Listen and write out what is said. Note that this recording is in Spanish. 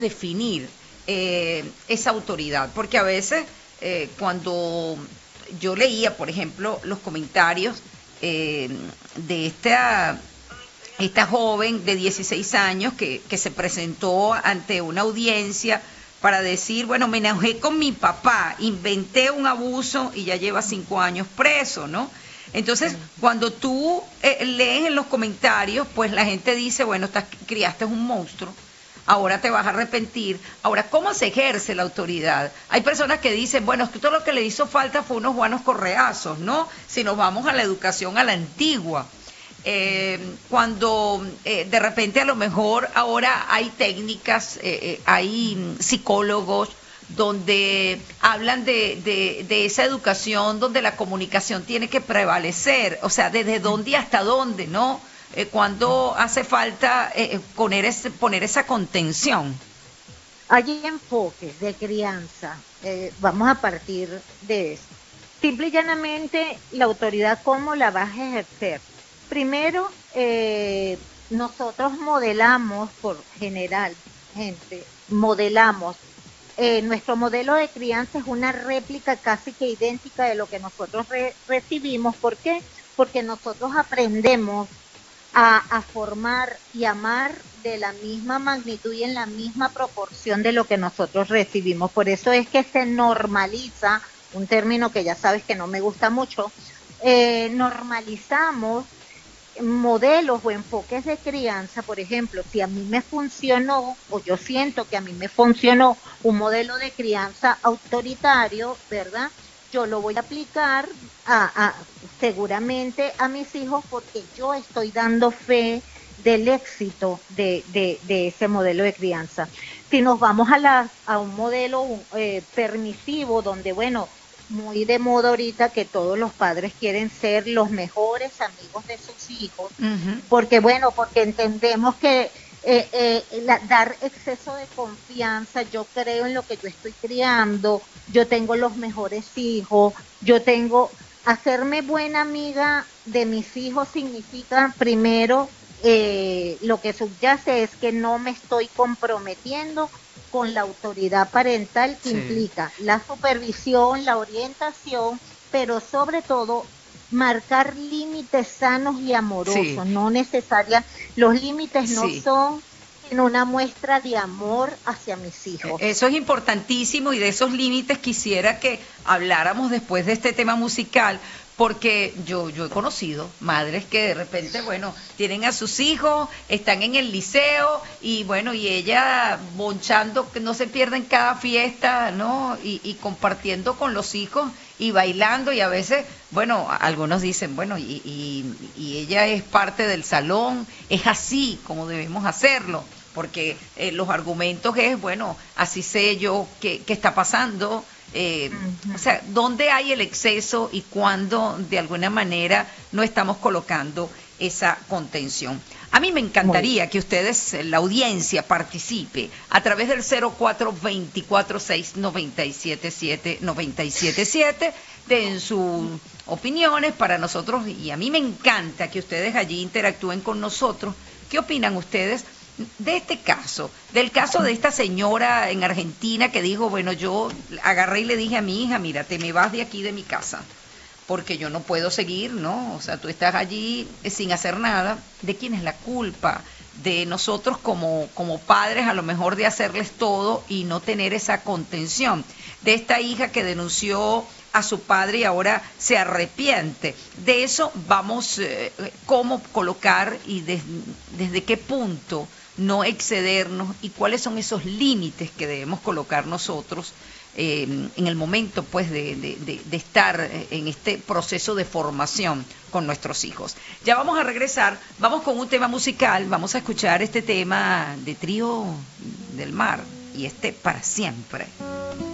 definir esa autoridad, porque a veces cuando yo leía, por ejemplo, los comentarios de esta joven de 16 años que se presentó ante una audiencia para decir, bueno, me enojé con mi papá, inventé un abuso y ya lleva 5 años preso, ¿no? Entonces, cuando tú lees en los comentarios, pues la gente dice, bueno, criaste un monstruo, ahora te vas a arrepentir. Ahora, ¿cómo se ejerce la autoridad? Hay personas que dicen, bueno, es que todo lo que le hizo falta fue unos buenos correazos, ¿no? Si nos vamos a la educación a la antigua. Cuando de repente a lo mejor ahora hay técnicas, hay psicólogos donde hablan de esa educación donde la comunicación tiene que prevalecer, o sea, desde dónde hasta dónde, ¿no? Cuando hace falta poner esa contención. Hay enfoques de crianza, vamos a partir de eso. Simple y llanamente, la autoridad, ¿cómo la vas a ejercer? Primero, nosotros modelamos, por general, gente, modelamos. Nuestro modelo de crianza es una réplica casi que idéntica de lo que nosotros recibimos. ¿Por qué? Porque nosotros aprendemos a formar y amar de la misma magnitud y en la misma proporción de lo que nosotros recibimos. Por eso es que se normaliza, un término que ya sabes que no me gusta mucho, normalizamos modelos o enfoques de crianza. Por ejemplo, si a mí me funcionó, o yo siento que a mí me funcionó un modelo de crianza autoritario, ¿verdad? Yo lo voy a aplicar seguramente a mis hijos porque yo estoy dando fe del éxito de ese modelo de crianza. Si nos vamos a un modelo permisivo, donde, bueno, muy de moda ahorita que todos los padres quieren ser los mejores amigos de sus hijos, porque, bueno, porque entendemos que dar exceso de confianza, yo creo en lo que yo estoy criando, yo tengo los mejores hijos, hacerme buena amiga de mis hijos significa primero, lo que subyace es que no me estoy comprometiendo con la autoridad parental que implica la supervisión, la orientación, pero sobre todo marcar límites sanos y amorosos, no necesarias, los límites no son sino una muestra de amor hacia mis hijos. Eso es importantísimo y de esos límites quisiera que habláramos después de este tema musical, porque yo he conocido madres que de repente, bueno, tienen a sus hijos, están en el liceo y bueno, y ella bonchando, que no se pierden cada fiesta, ¿no? Y compartiendo con los hijos y bailando, y a veces, bueno, algunos dicen, bueno, y ella es parte del salón, es así como debemos hacerlo, porque los argumentos es, bueno, así sé yo qué está pasando. O sea, ¿dónde hay el exceso y cuándo de alguna manera no estamos colocando esa contención? A mí me encantaría que ustedes, la audiencia, participe a través del 04246977 den sus opiniones para nosotros, y a mí me encanta que ustedes allí interactúen con nosotros. ¿Qué opinan ustedes de este caso, del caso de esta señora en Argentina que dijo, bueno, yo agarré y le dije a mi hija, mira, te me vas de aquí de mi casa, porque yo no puedo seguir, ¿no? O sea, tú estás allí sin hacer nada. ¿De quién es la culpa? De nosotros como padres, a lo mejor, de hacerles todo y no tener esa contención. De esta hija que denunció a su padre y ahora se arrepiente. De eso vamos, cómo colocar y desde qué punto no excedernos y cuáles son esos límites que debemos colocar nosotros en el momento, pues, de estar en este proceso de formación con nuestros hijos. Ya vamos a regresar, vamos con un tema musical, vamos a escuchar este tema de Trío del Mar y Para Siempre.